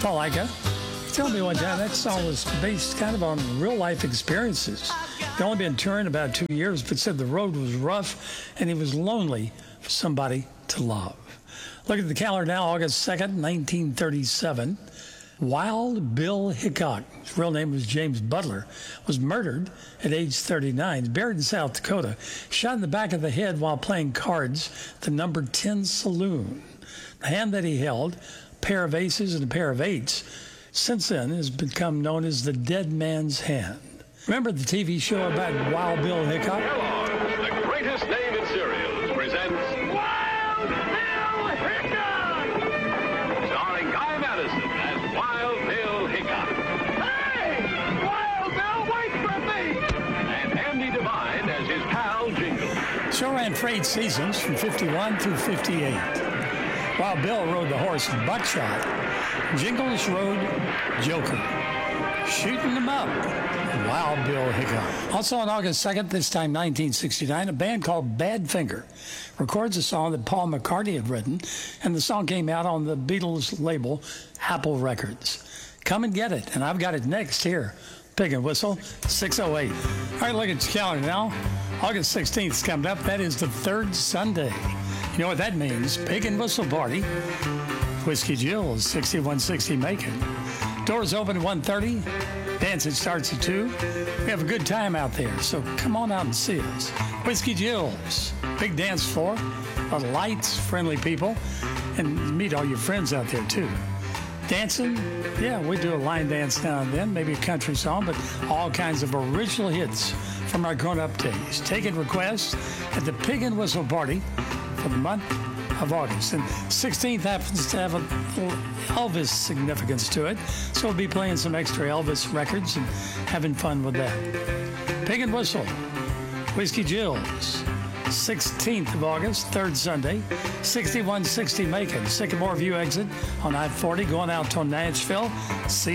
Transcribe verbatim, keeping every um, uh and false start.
Opelika. Tell me one time that song was based kind of on real-life experiences. He'd only been touring about two years, but said the road was rough and he was lonely for somebody to love. Look at the calendar now, August second, nineteen thirty-seven. Wild Bill Hickok, his real name was James Butler, was murdered at age thirty-nine. He's buried in South Dakota, shot in the back of the head while playing cards at the number ten Saloon. The hand that he held, a pair of aces and a pair of eights, since then has become known as the dead man's hand. Remember the T V show about Wild Bill Hickok? Kellogg's, the greatest name in cereals, presents Wild Bill Hickok! Starring Guy Madison as Wild Bill Hickok. Hey! Wild Bill, wait for me! And Andy Devine as his pal Jingle. Show ran for eight seasons from fifty-one through fifty-eight. Wild Bill rode the horse Buckshot. Jingles rode Joker. Shooting them up. Wild Bill Hickok. Also on August second, this time nineteen sixty-nine, a band called Badfinger records a song that Paul McCartney had written, and the song came out on the Beatles label Apple Records. Come and get it, and I've got it next here. Pig and Whistle, six oh eight. All right, look at your calendar now. August sixteenth is coming up. That is the third Sunday. You know what that means? Pig and Whistle Party. Whiskey Jill's, sixty-one sixty Macon. Doors open at one thirty. Dancing starts at two. We have a good time out there, so come on out and see us. Whiskey Jill's, big dance floor, a lot of lights, friendly people, and meet all your friends out there too. Dancing, yeah, we do a line dance now and then, maybe a country song, but all kinds of original hits from our grown-up days. Taking requests at the Pig and Whistle Party for the month of August. And sixteenth happens to have a little Elvis significance to it, so we'll be playing some extra Elvis records and having fun with that. Pig and Whistle, Whiskey Jill's, sixteenth of August, third Sunday, sixty-one sixty Macon, Sycamore View exit on I forty going out to Nashville. See